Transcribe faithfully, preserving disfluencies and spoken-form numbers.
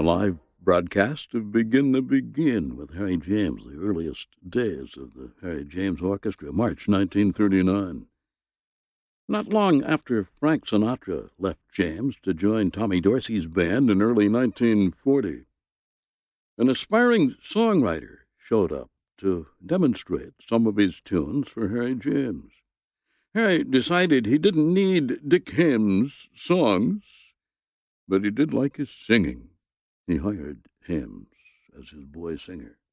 live broadcast of Begin to Begin with Harry James, the earliest days of the Harry James Orchestra, March nineteen thirty-nine. Not long after Frank Sinatra left James to join Tommy Dorsey's band in early nineteen forty, an aspiring songwriter showed up to demonstrate some of his tunes for Harry James. Harry decided he didn't need Dick Hames' songs, but he did like his singing. He hired Hames as his boy singer.